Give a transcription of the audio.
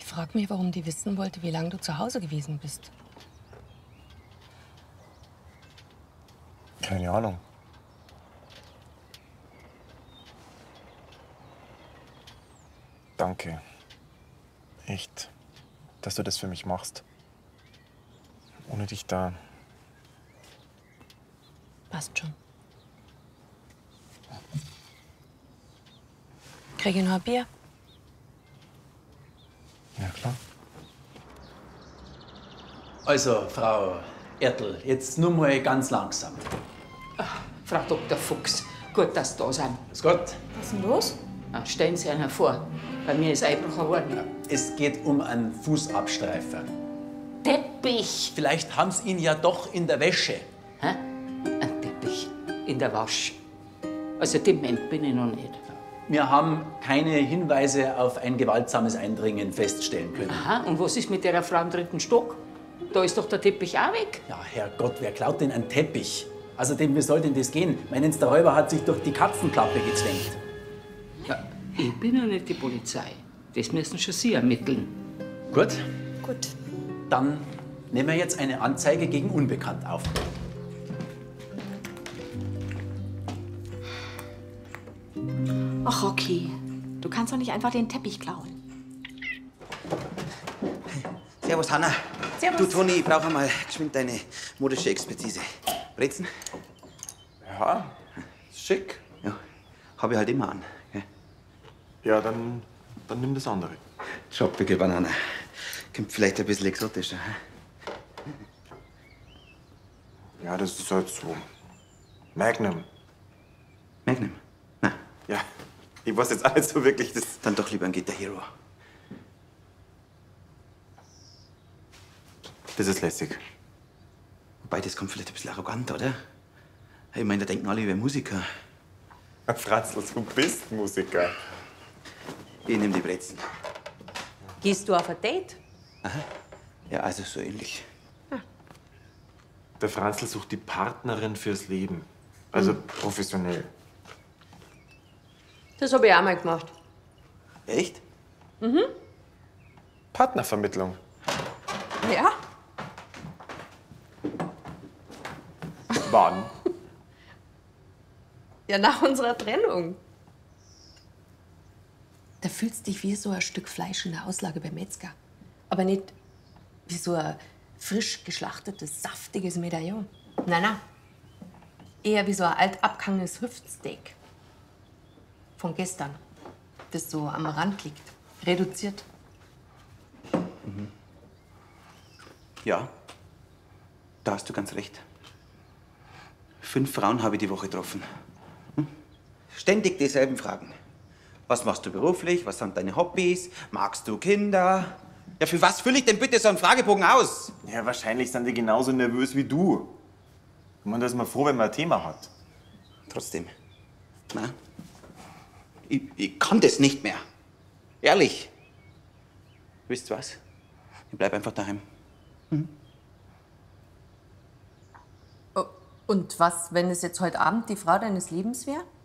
frag mich, warum die wissen wollte, wie lange du zu Hause gewesen bist. Keine Ahnung. Danke. Echt, dass du das für mich machst. Ohne dich da. Passt schon. Krieg ich noch ein Bier? Ja, klar. Also, Frau Ertl, jetzt nur mal ganz langsam. Frau Dr. Fuchs, gut, dass Sie da sind. Grüß Gott. Was ist denn los? Stellen Sie einen vor. Bei mir ist Einbruch geworden. Es geht um einen Fußabstreifer. Teppich! Vielleicht haben Sie ihn ja doch in der Wäsche. Hä? Ein Teppich in der Wasch. Also dement bin ich noch nicht. Wir haben keine Hinweise auf ein gewaltsames Eindringen feststellen können. Aha, und was ist mit der Frau im 3. Stock? Da ist doch der Teppich auch weg. Ja, Herrgott, wer klaut denn einen Teppich? Außerdem, wie soll denn das gehen? Meinen Sie, der Räuber hat sich durch die Katzenklappe gezwängt. Ja, ich bin ja nicht die Polizei. Das müssen schon Sie ermitteln. Gut, Gut. dann nehmen wir jetzt eine Anzeige gegen Unbekannt auf. Ach, Rocky, du kannst doch nicht einfach den Teppich klauen. Servus, Hanna. Servus. Du, Toni, ich brauche mal geschwind deine modische Expertise. Brezen? Ja, schick. Ja, habe ich halt immer an. Gell? Ja, dann nimm das andere. Tropische Banane. Kommt vielleicht ein bisschen exotischer. Hä? Ja, das ist halt so. Magnum. Magnum? Na, Ja, ich weiß jetzt auch nicht so wirklich, das. dann doch lieber ein Guitar Hero. Das ist lässig. Wobei, das kommt vielleicht ein bisschen arrogant, oder? Ich meine, da denken alle über Musiker. Franzl, du bist Musiker. Ich nehme die Brezen. Gehst du auf ein Date? Ja, also so ähnlich. Der Franzl sucht die Partnerin fürs Leben. Also professionell. Das habe ich auch mal gemacht. Echt? Partnervermittlung. Ja? Wann? Ja, nach unserer Trennung. Da fühlst du dich wie so ein Stück Fleisch in der Auslage beim Metzger. Aber nicht wie so ein frisch geschlachtetes, saftiges Medaillon. Nein, nein. Eher wie so ein alt abgehangenes Hüftsteak. Von gestern. Das so am Rand liegt. Reduziert. Ja, da hast du ganz recht. 5 Frauen habe ich die Woche getroffen. Ständig dieselben Fragen. Was machst du beruflich? Was sind deine Hobbys? Magst du Kinder? Ja, für was fülle ich denn bitte so einen Fragebogen aus? Ja, wahrscheinlich sind die genauso nervös wie du. Man ist mal froh, wenn man ein Thema hat. Trotzdem. Na, ich kann das nicht mehr. Ehrlich. Wisst ihr was? Ich bleib einfach daheim. Und was, wenn es jetzt heute Abend die Frau deines Lebens wäre?